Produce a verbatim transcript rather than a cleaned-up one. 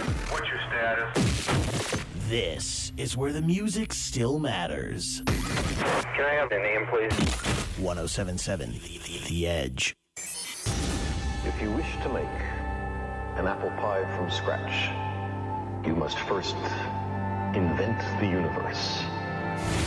What's your status? This is where the music still matters. Can I have the name, please? one oh seven point seven The Edge. If you wish to make an apple pie from scratch, you must first invent the universe.